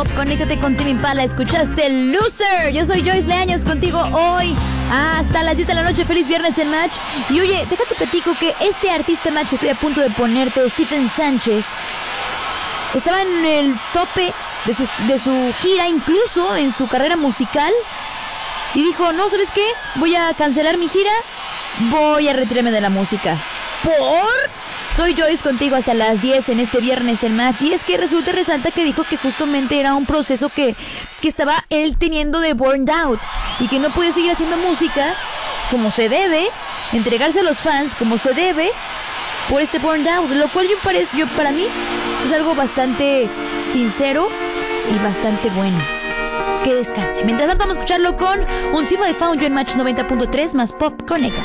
Pop, conéctate con Tame Impala. Escuchaste Loser. Yo soy Joyce Leaños contigo hoy hasta las 10 de la noche. Feliz viernes en Match. Y oye, déjate platico que este artista Match que estoy a punto de ponerte, Stephen Sánchez, estaba en el tope de su gira, incluso en su carrera musical. Y dijo, no, ¿sabes qué? Voy a cancelar mi gira. Voy a retirarme de la música. Soy Joyce contigo hasta las 10 en este viernes en Match. Y es que resulta y resalta que dijo que justamente era un proceso que estaba él teniendo de burned out. Y que no podía seguir haciendo música como se debe, entregarse a los fans como se debe, por este burned out. Lo cual para mí es algo bastante sincero y bastante bueno. Que descanse. Mientras tanto vamos a escucharlo con un Until I Found You en Match 90.3 más Pop. Conéctate.